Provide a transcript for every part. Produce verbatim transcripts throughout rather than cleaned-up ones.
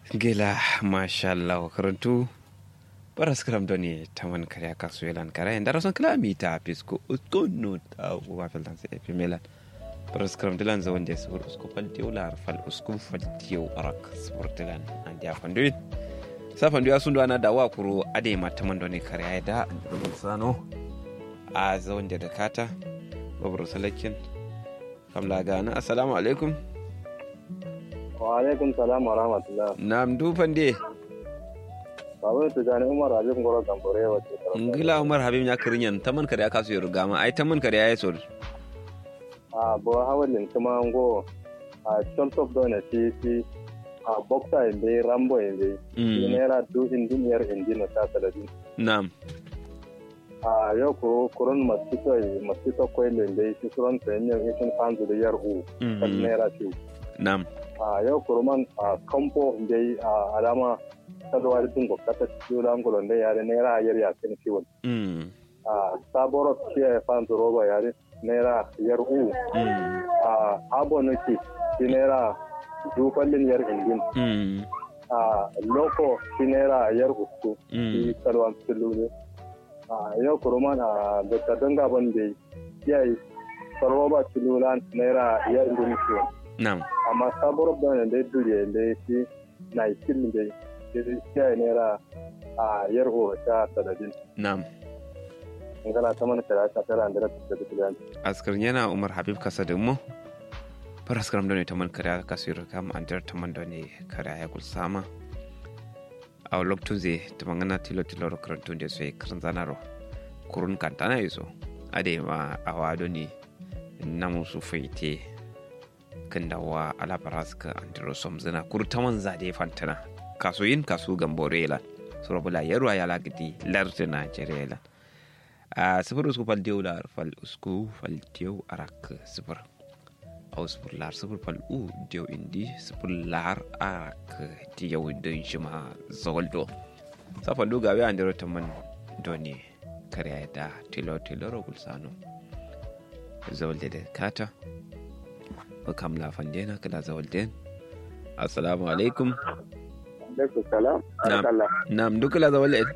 gila mashallah karantu baras kram doni taman karya kasuelan kara ndara son kilamita pisko uskono ta wa feltan se epimelan baras kram dilan za wonde sur usko falti wala arfal usko falti arak sportilan andi afandu safandu asundu ana dawa kuro ade mataman doni karya da andrul sano a za wonde da kata babur salakin kamla gana assalamu alaikum. Wa alaikum salam wa rahmatullah. Nam du fande. Babu tujani Umar Habib ngoro Gambore wace. Ngila Umar Habib nya kirinyan taman kare aka su yoruga ma ai taman kare yayi so. Ah bo hawalin kuma ngo a top dona ci ci a boxa inde rambo inde. Inera du indiniyar indina ta saladin. Nam. Ah yo ko koron mosquito mosquito ko inde ci suron penyo isin fanzu da yar u. Kalmera ci. Nam. a yau kurman a kampo dai a alama kalwa da tungo kata jula ngolo da yare naira yar ya kin kiwon mm a saboro kiya fan roba yare naira yar u a abono ki naira du kallin yar indin mm a loko naira yar uku ki kalwa tulu a yau kurman a da tadanga bande yayi roba tululan naira yar indin kiwon nam amma sabuwar bayan da ya duriya da ya fi na ikin da ya naira a yarho ta sadadin. Nam. Ngana ta mana kara ta tara da ta da askar yana Umar Habib kasadin mu far askar da ne ta man kare ka su rika mu andar ta man da ne kare ya kulsama a lokacin zai ta mangana tilo tilo karantun da sai karan zanaro kurun kantana yaso ade ma a wado ne namu su faite kanda wa alabaraska androsom zina kurtaman zade fantana kasoyin kasu gamborela surabula yarwa ya lagidi lartina jerela a sifir usku fal diyo lar fal usku fal diyo arak sifir au sifir lar sifir fal u diyo indi sifir lar arak diyo don shima zawaldo safan do gawe andro taman doni kare da tilo tilo rogul sano zawalde da kata kam la fandena kala zawalden assalamu alaikum alaikum salam nam nam dukala zawalden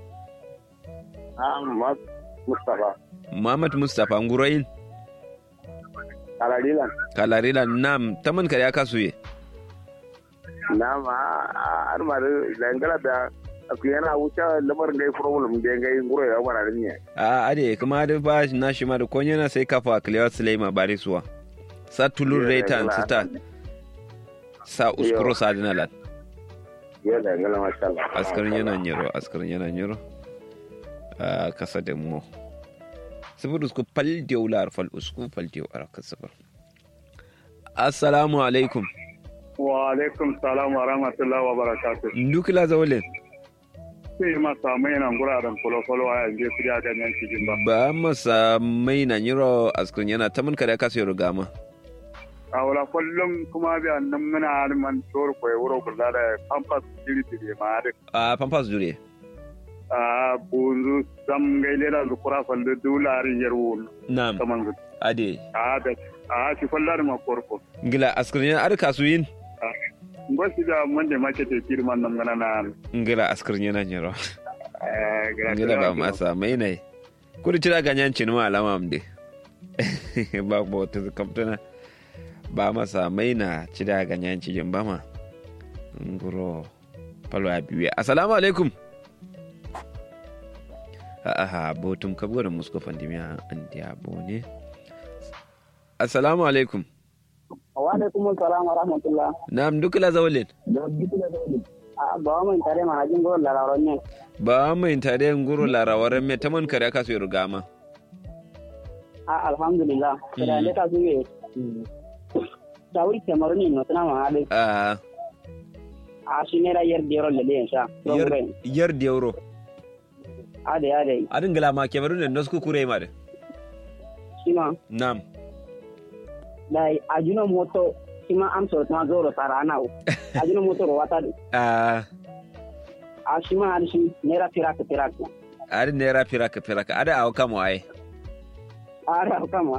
Ahmad Mustafa Muhammad Mustafa ngurayin Kalarilan Kalarilan nam taman kare aka suye nam har ma da ngala da aku yana wuce lamar gai problem da gai nguro ya mana ne a ade kuma da ba na shi ma da konyana sai kafa Clear Sulaiman Barisuwa sa tulur retan sita sa uskuro sa dinalat yana ngala masha Allah askarin yana nyiro askarin yana nyiro a kasa da mu sifir usku fal diolar fal usku fal dio araka sifir assalamu alaikum wa alaikum salam wa rahmatullahi wa barakatuh ndukila zawlen sai masa mai nan guraren kolo-kolo a yanzu su ya ganyen cikin ba ba masa mai nan nyiro askarin yana tamun kare aka sayo gama a wala kullum kuma biya nan muna harman tor ko wuro kula da pampas tiri ma da a pampas dure a bunzu sam gaile da zukura falda dolari yarwo na'am kaman ade a da a ci fallar ma korko ngila askarin yana ar kasuyin ngosi da monde market kirman nan ngana na ngila askarin yana nyiro eh ngila ba masa mai nai kudi tira ganyan cin ma alama amde ba bo to kamtana ba masa mai na ci da ganyen cikin bama nguro palo ya biyu assalamu alaikum aha botum kabgo da musko fandimiya an dia bone assalamu alaikum wa alaikum assalam wa rahmatullah nam dukla zawlin ba mun tare ma hajin goro larawaran ne ba mun tare ngoro larawaran me taman kare aka so rugama a alhamdulillah kada ne ka zuwe Sauri Cameroon no tana ma hade. Ah. A shi ne rayar da euro lalle insha. Yar yar da euro. Ade ade. Adin gala ma Cameroon ne sku kure ma de. Shima. Nam. Dai ajuno moto shima am so ta zoro sarana o. Ajuno moto ro wata. Ah. A shima ade shi nera piraka piraka. Ade nera piraka piraka ade aw kamo ai. Ade aw kamo